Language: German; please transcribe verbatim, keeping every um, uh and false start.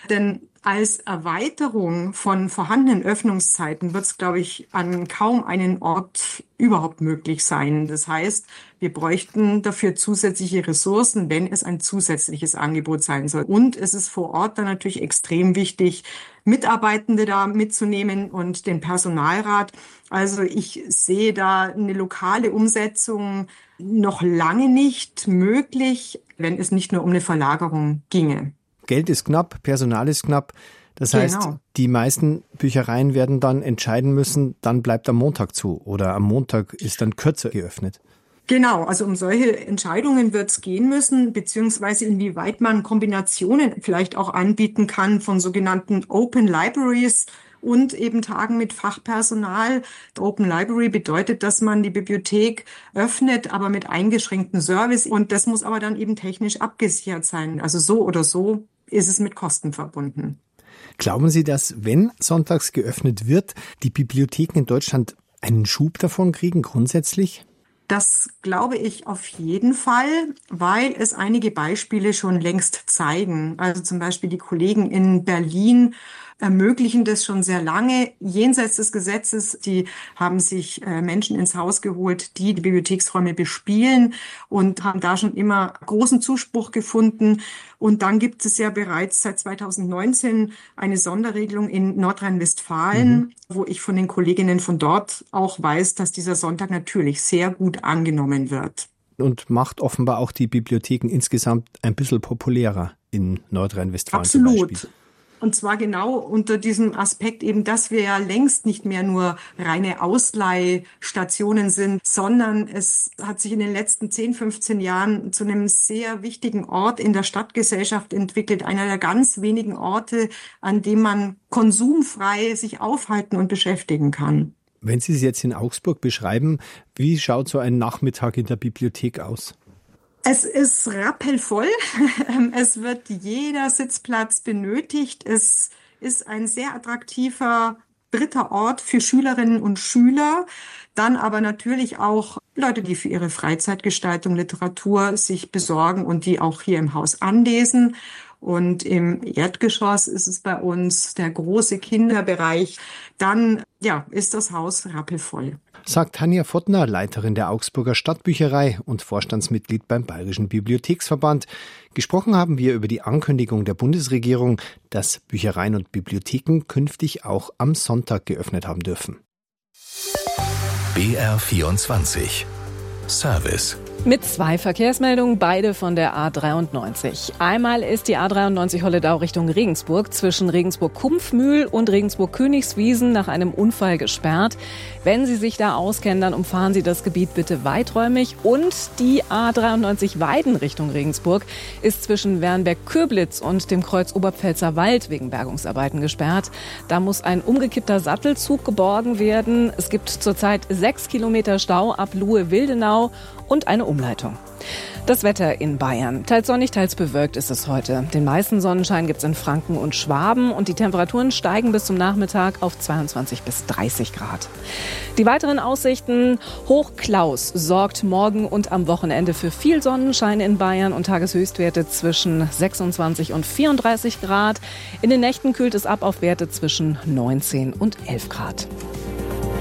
Denn als Erweiterung von vorhandenen Öffnungszeiten wird es, glaube ich, an kaum einen Ort überhaupt möglich sein. Das heißt, wir bräuchten dafür zusätzliche Ressourcen, wenn es ein zusätzliches Angebot sein soll. Und es ist vor Ort dann natürlich extrem wichtig, Mitarbeitende da mitzunehmen und den Personalrat. Also ich sehe da eine lokale Umsetzung noch lange nicht möglich, wenn es nicht nur um eine Verlagerung ginge. Geld ist knapp, Personal ist knapp. Das heißt, Genau. Die meisten Büchereien werden dann entscheiden müssen, dann bleibt am Montag zu oder am Montag ist dann kürzer geöffnet. Genau, also um solche Entscheidungen wird es gehen müssen, beziehungsweise inwieweit man Kombinationen vielleicht auch anbieten kann von sogenannten Open Libraries und eben Tagen mit Fachpersonal. Open Library bedeutet, dass man die Bibliothek öffnet, aber mit eingeschränktem Service. Und das muss aber dann eben technisch abgesichert sein. Also so oder so ist es mit Kosten verbunden. Glauben Sie, dass, wenn sonntags geöffnet wird, die Bibliotheken in Deutschland einen Schub davon kriegen, grundsätzlich? Das glaube ich auf jeden Fall, weil es einige Beispiele schon längst zeigen. Also zum Beispiel die Kollegen in Berlin ermöglichen das schon sehr lange. Jenseits des Gesetzes, die haben sich äh, Menschen ins Haus geholt, die die Bibliotheksräume bespielen und haben da schon immer großen Zuspruch gefunden. Und dann gibt es ja bereits seit zweitausendneunzehn eine Sonderregelung in Nordrhein-Westfalen, mhm. wo ich von den Kolleginnen von dort auch weiß, dass dieser Sonntag natürlich sehr gut angenommen wird. Und macht offenbar auch die Bibliotheken insgesamt ein bisschen populärer in Nordrhein-Westfalen. Absolut. Zum Beispiel. Und zwar genau unter diesem Aspekt eben, dass wir ja längst nicht mehr nur reine Ausleihstationen sind, sondern es hat sich in den letzten zehn, fünfzehn Jahren zu einem sehr wichtigen Ort in der Stadtgesellschaft entwickelt. Einer der ganz wenigen Orte, an dem man konsumfrei sich aufhalten und beschäftigen kann. Wenn Sie es jetzt in Augsburg beschreiben, wie schaut so ein Nachmittag in der Bibliothek aus? Es ist rappelvoll. Es wird jeder Sitzplatz benötigt. Es ist ein sehr attraktiver dritter Ort für Schülerinnen und Schüler. Dann aber natürlich auch Leute, die für ihre Freizeitgestaltung Literatur sich besorgen und die auch hier im Haus anlesen. Und im Erdgeschoss ist es bei uns der große Kinderbereich. Dann ja, ist das Haus rappelvoll. Sagt Tanja Fottner, Leiterin der Augsburger Stadtbücherei und Vorstandsmitglied beim Bayerischen Bibliotheksverband. Gesprochen haben wir über die Ankündigung der Bundesregierung, dass Büchereien und Bibliotheken künftig auch am Sonntag geöffnet haben dürfen. B R vierundzwanzig Service. Mit zwei Verkehrsmeldungen, beide von der A dreiundneunzig. Einmal ist die A dreiundneunzig Holledau Richtung Regensburg zwischen Regensburg-Kumpfmühl und Regensburg-Königswiesen nach einem Unfall gesperrt. Wenn Sie sich da auskennen, dann umfahren Sie das Gebiet bitte weiträumig. Und die A dreiundneunzig Weiden Richtung Regensburg ist zwischen Wernberg-Köblitz und dem Kreuz Oberpfälzer Wald wegen Bergungsarbeiten gesperrt. Da muss ein umgekippter Sattelzug geborgen werden. Es gibt zurzeit sechs Kilometer Stau ab Luhe-Wildenau und eine Umleitung. Das Wetter in Bayern. Teils sonnig, teils bewölkt ist es heute. Den meisten Sonnenschein gibt es in Franken und Schwaben und die Temperaturen steigen bis zum Nachmittag auf zweiundzwanzig bis dreißig Grad. Die weiteren Aussichten. Hochklaus sorgt morgen und am Wochenende für viel Sonnenschein in Bayern und Tageshöchstwerte zwischen sechsundzwanzig und vierunddreißig Grad. In den Nächten kühlt es ab auf Werte zwischen neunzehn und elf Grad.